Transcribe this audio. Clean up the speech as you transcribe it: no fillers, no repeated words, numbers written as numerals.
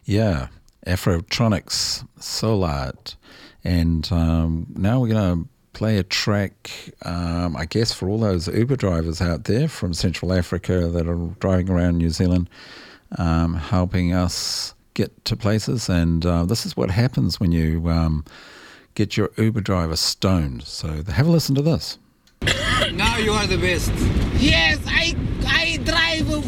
Yeah, Afrotronics, Soul Art. And now we're going to play a track, I guess, for all those Uber drivers out there from Central Africa that are driving around New Zealand, helping us get to places. And this is what happens when you get your Uber driver stoned. So have a listen to this. Now you are the best. Yes, I drive